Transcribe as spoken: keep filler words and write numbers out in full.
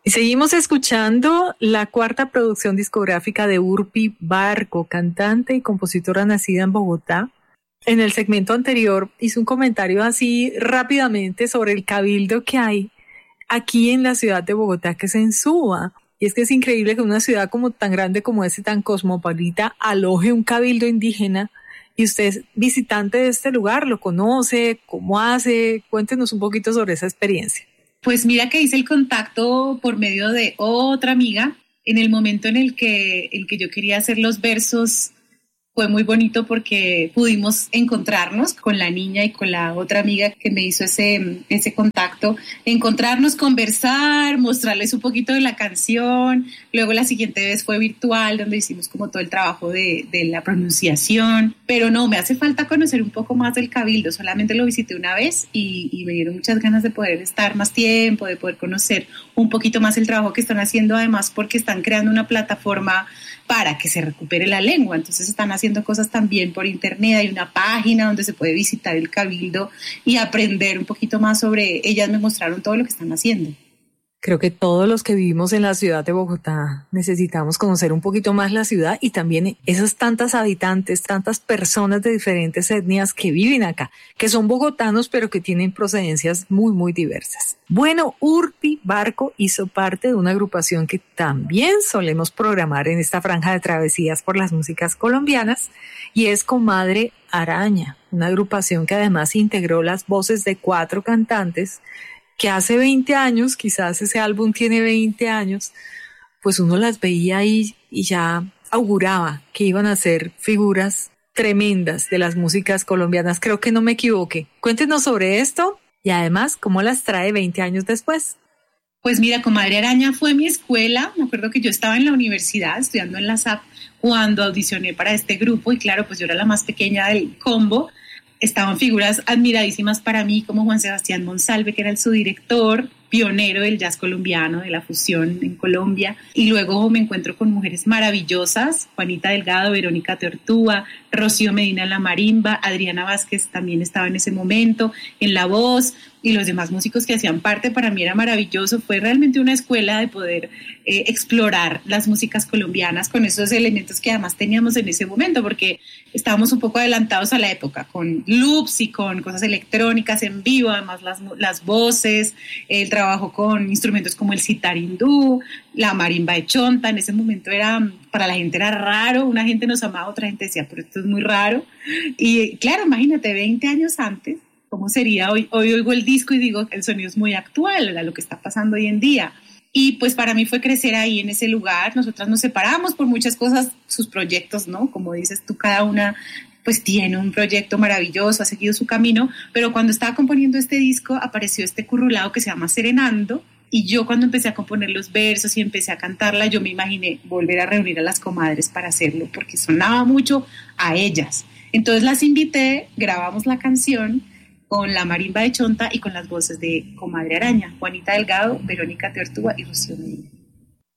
Y seguimos escuchando la cuarta producción discográfica de Urpi Barco, cantante y compositora nacida en Bogotá. En el segmento anterior hizo un comentario así rápidamente sobre el cabildo que hay aquí en la ciudad de Bogotá, que es en Suba. Y es que es increíble que una ciudad como tan grande como esta, tan cosmopolita, aloje un cabildo indígena. Y usted es visitante de este lugar, ¿lo conoce? ¿Cómo hace? Cuéntenos un poquito sobre esa experiencia. Pues mira que hice el contacto por medio de otra amiga. En el momento en el que, el que yo quería hacer los versos, fue muy bonito porque pudimos encontrarnos con la niña y con la otra amiga que me hizo ese, ese contacto, encontrarnos, conversar, mostrarles un poquito de la canción. Luego la siguiente vez fue virtual, donde hicimos como todo el trabajo de, de la pronunciación. Pero no, me hace falta conocer un poco más del cabildo. Solamente lo visité una vez y, y me dieron muchas ganas de poder estar más tiempo, de poder conocer un poquito más el trabajo que están haciendo, además porque están creando una plataforma para que se recupere la lengua. Entonces están haciendo cosas también por internet, hay una página donde se puede visitar el cabildo y aprender un poquito más sobre, ellas me mostraron todo lo que están haciendo. Creo que todos los que vivimos en la ciudad de Bogotá necesitamos conocer un poquito más la ciudad y también esas tantas habitantes, tantas personas de diferentes etnias que viven acá, que son bogotanos pero que tienen procedencias muy muy diversas. Bueno, Urpi Barco hizo parte de una agrupación que también solemos programar en esta franja de travesías por las músicas colombianas y es Comadre Araña, una agrupación que además integró las voces de cuatro cantantes que hace veinte años, quizás ese álbum tiene veinte años, pues uno las veía ahí y ya auguraba que iban a ser figuras tremendas de las músicas colombianas. Creo que no me equivoqué. Cuéntenos sobre esto y además cómo las trae veinte años después. Pues mira, Comadre Araña fue mi escuela. Me acuerdo que yo estaba en la universidad estudiando en la S A P cuando audicioné para este grupo y claro, pues yo era la más pequeña del combo. Estaban figuras admiradísimas para mí como Juan Sebastián Monsalve, que era el, su director, pionero del jazz colombiano, de la fusión en Colombia. Y luego me encuentro con mujeres maravillosas, Juanita Delgado, Verónica Teortúa, Rocío Medina en la marimba, Adriana Vázquez también estaba en ese momento en la voz, y los demás músicos que hacían parte. Para mí era maravilloso, fue realmente una escuela de poder eh, explorar las músicas colombianas con esos elementos que además teníamos en ese momento, porque estábamos un poco adelantados a la época, con loops y con cosas electrónicas en vivo, además las, las voces, el trabajo con instrumentos como el sitar hindú, la marimba de chonta. En ese momento era, para la gente era raro, una gente nos amaba, otra gente decía, pero esto es muy raro. Y claro, imagínate, veinte años antes, ¿cómo sería hoy? Hoy oigo el disco y digo, el sonido es muy actual a lo que está pasando hoy en día. Y pues para mí fue crecer ahí en ese lugar. Nosotras nos separamos por muchas cosas, sus proyectos, ¿no? Como dices tú, cada una pues tiene un proyecto maravilloso, ha seguido su camino, pero cuando estaba componiendo este disco apareció este currulado que se llama Serenando, y yo cuando empecé a componer los versos y empecé a cantarla, yo me imaginé volver a reunir a las comadres para hacerlo, porque sonaba mucho a ellas. Entonces las invité, grabamos la canción con la marimba de chonta y con las voces de Comadre Araña, Juanita Delgado, Verónica Teortúa y Rocío Medina.